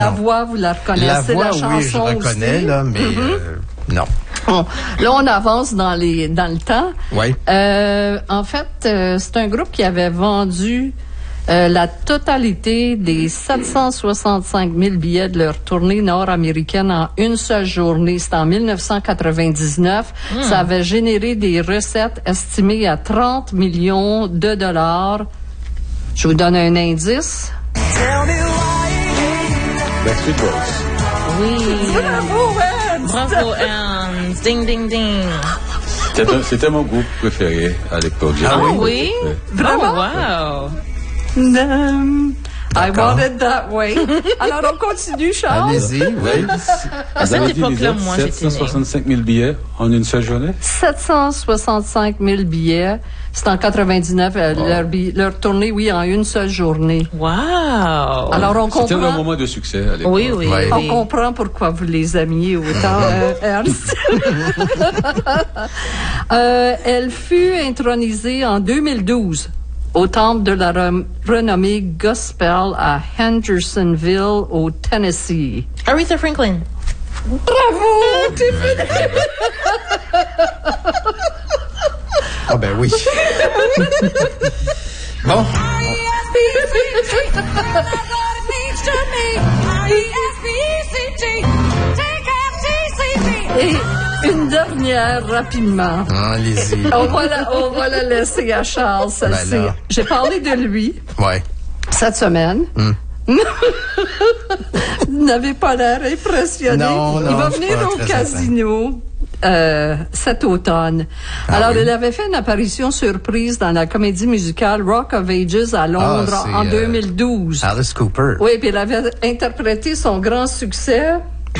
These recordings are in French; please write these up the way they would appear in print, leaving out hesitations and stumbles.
La voix, vous la reconnaissez, la chanson oui, je reconnais, aussi. Là, mais non. Bon, là, on avance dans le temps. Oui. En fait, c'est un groupe qui avait vendu la totalité des 765 000 billets de leur tournée nord-américaine en une seule journée. C'était en 1999. Ça avait généré des recettes estimées à 30 millions de dollars. Je vous donne un indice. Backstreet Boys. Oui. Bravo, Ernst! Bravo, Ernst. Ding, ding, ding. C'était mon groupe préféré à l'époque. Ah oui? Vraiment? Oh, wow. I want it that way. Alors, on continue, Charles. Allez-y, oui. À cette époque-là, moi, j'étais née. 765 000 billets en une seule journée? 765 000 billets. C'est en 99, leur tournée, oui, en une seule journée. Wow. Alors, on comprend. C'était un moment de succès à l'époque. Oui, oui. Ouais. On comprend pourquoi vous les aimiez autant, Ernst. Elle fut intronisée en 2012 au temple de la renommée gospel à Hendersonville, au Tennessee. Aretha Franklin. Bravo, Tiffany! Ah ben oui. Bon. Et une dernière rapidement. Allez-y. On va la laisser à Charles. Ça, Ben là. j'ai parlé de lui Ouais. cette semaine. Vous n'avez pas l'air impressionné. Non, Il va je suis venir pas au très casino cet automne. Alors, il avait fait une apparition surprise dans la comédie musicale Rock of Ages à Londres c'est, en 2012. Alice Cooper. Oui, puis il avait interprété son grand succès.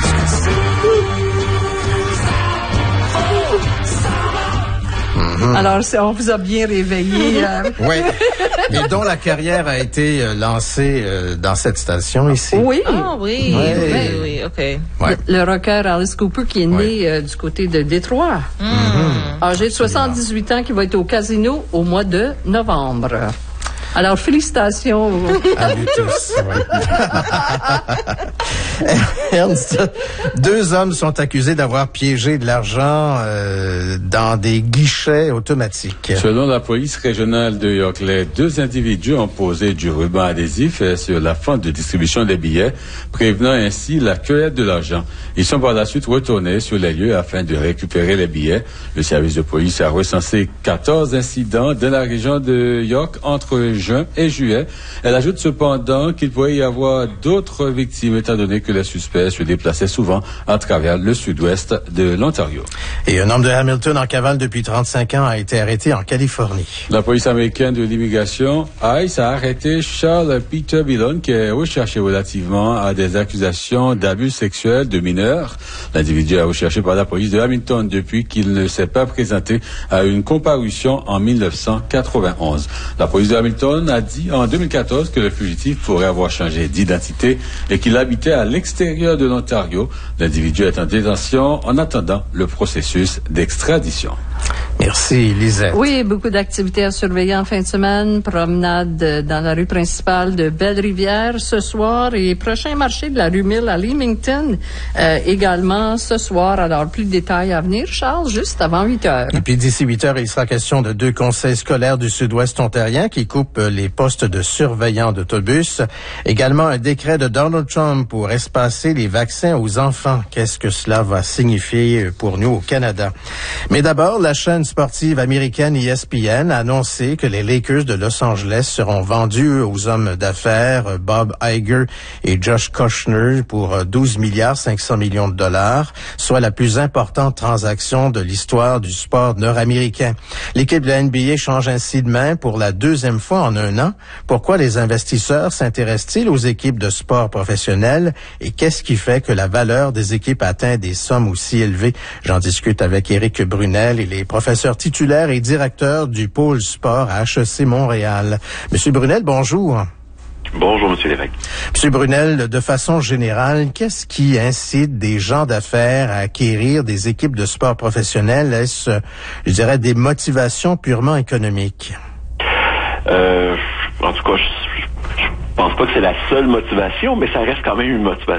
Alors, on vous a bien réveillé. Oui. Et dont la carrière a été lancée dans cette station ici. Oui. Ah oui, Ouais. oui, OK. Ouais. Le rocker Alice Cooper qui est né du côté de Détroit. Âgé de 78 ans, qui va être au casino au mois de novembre. Alors, félicitations. À nous tous. Oui. Ernst, 2 hommes sont accusés d'avoir piégé de l'argent dans des guichets automatiques. Selon la police régionale de York, les 2 individus ont posé du ruban adhésif sur la fente de distribution des billets, prévenant ainsi la cueillette de l'argent. Ils sont par la suite retournés sur les lieux afin de récupérer les billets. Le service de police a recensé 14 incidents dans la région de York entre juin et juillet. Elle ajoute cependant qu'il pourrait y avoir d'autres victimes étant donné que les suspects se déplaçaient souvent à travers le sud-ouest de l'Ontario. Et un homme de Hamilton en cavale depuis 35 ans a été arrêté en Californie. La police américaine de l'immigration, ICE, a arrêté Charles Peter Billon, qui est recherché relativement à des accusations d'abus sexuels de mineurs. L'individu est recherché par la police de Hamilton depuis qu'il ne s'est pas présenté à une comparution en 1991. La police de Hamilton a dit en 2014 que le fugitif pourrait avoir changé d'identité et qu'il habitait à l'extérieur de l'Ontario. L'individu est en détention en attendant le processus d'extradition. Merci, Lisette. Oui, beaucoup d'activités à surveiller en fin de semaine. Promenade dans la rue principale de Belle-Rivière ce soir et prochain marché de la rue Mill à Leamington également ce soir. Alors, plus de détails à venir, Charles, juste avant 8 heures. Et puis d'ici 8 heures, il sera question de 2 conseils scolaires du sud-ouest ontarien qui coupent les postes de surveillants d'autobus. Également un décret de Donald Trump pour espacer les vaccins aux enfants. Qu'est-ce que cela va signifier pour nous au Canada? Mais d'abord, la chaîne sportive américaine ESPN a annoncé que les Lakers de Los Angeles seront vendus aux hommes d'affaires Bob Iger et Josh Kushner pour 12 milliards 500 millions de dollars, soit la plus importante transaction de l'histoire du sport nord-américain. L'équipe de la NBA change ainsi de main pour la 2e fois en 1 an. Pourquoi les investisseurs s'intéressent-ils aux équipes de sport professionnelles et qu'est-ce qui fait que la valeur des équipes atteint des sommes aussi élevées? J'en discute avec Éric Brunel, il est professeur titulaire et directeur du pôle sport à HEC Montréal. Monsieur Brunel, bonjour. Bonjour, Monsieur Lévesque. Monsieur Brunel, de façon générale, qu'est-ce qui incite des gens d'affaires à acquérir des équipes de sport professionnelles? Est-ce, je dirais, des motivations purement économiques? En tout cas, je pense pas que c'est la seule motivation, mais ça reste quand même une motivation.